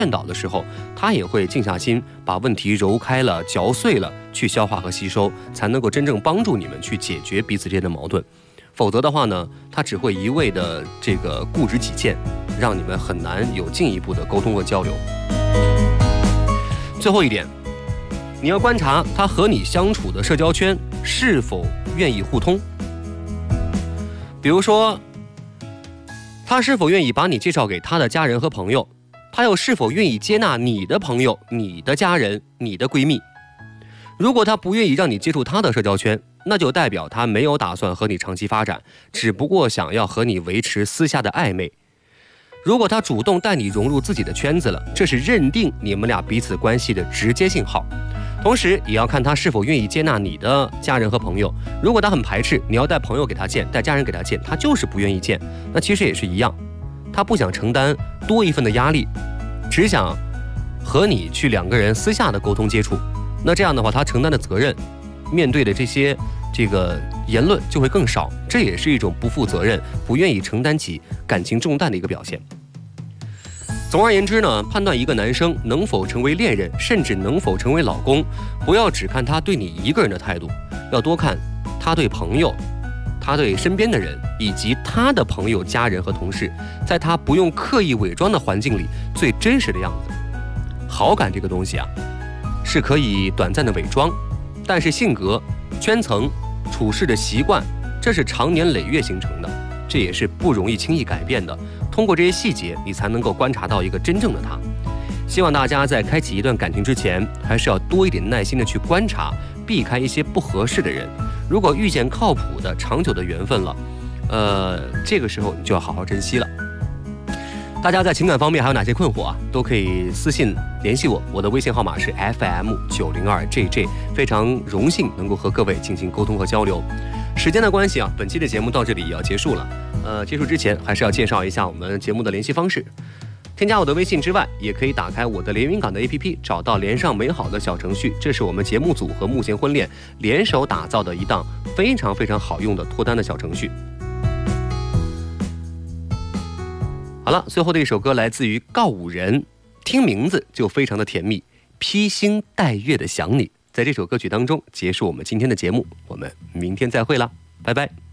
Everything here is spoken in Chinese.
导的时候，他也会静下心，把问题揉开了、嚼碎了去消化和吸收，才能够真正帮助你们去解决彼此之间的矛盾。否则的话呢，他只会一味的这个固执己见，让你们很难有进一步的沟通和交流。最后一点，你要观察他和你相处的社交圈是否愿意互通。比如说，他是否愿意把你介绍给他的家人和朋友，他又是否愿意接纳你的朋友、你的家人、你的闺蜜。如果他不愿意让你接触他的社交圈，那就代表他没有打算和你长期发展，只不过想要和你维持私下的暧昧。如果他主动带你融入自己的圈子了，这是认定你们俩彼此关系的直接信号。同时也要看他是否愿意接纳你的家人和朋友。如果他很排斥，你要带朋友给他见，带家人给他见，他就是不愿意见，那其实也是一样，他不想承担多一份的压力，只想和你去两个人私下的沟通接触。那这样的话，他承担的责任，面对的这个言论就会更少，这也是一种不负责任、不愿意承担起感情重担的一个表现。总而言之呢，判断一个男生能否成为恋人，甚至能否成为老公，不要只看他对你一个人的态度，要多看他对朋友、他对身边的人，以及他的朋友、家人和同事，在他不用刻意伪装的环境里最真实的样子。好感这个东西啊，是可以短暂的伪装，但是性格、圈层、处事的习惯，这是长年累月形成的，这也是不容易轻易改变的。通过这些细节，你才能够观察到一个真正的他。希望大家在开启一段感情之前，还是要多一点耐心的去观察，避开一些不合适的人。如果遇见靠谱的、长久的缘分了，这个时候你就要好好珍惜了。大家在情感方面还有哪些困惑啊？都可以私信联系我，我的微信号码是 FM902JJ， 非常荣幸能够和各位进行沟通和交流。时间的关系啊，本期的节目到这里也要结束了。结束之前还是要介绍一下我们节目的联系方式。添加我的微信之外，也可以打开我的连云港的 APP， 找到连上美好的小程序，这是我们节目组和慕贤婚恋联手打造的一档非常非常好用的脱单的小程序。好了，最后的一首歌来自于告五人，听名字就非常的甜蜜，披星戴月的想你。在这首歌曲当中结束我们今天的节目，我们明天再会啦，拜拜。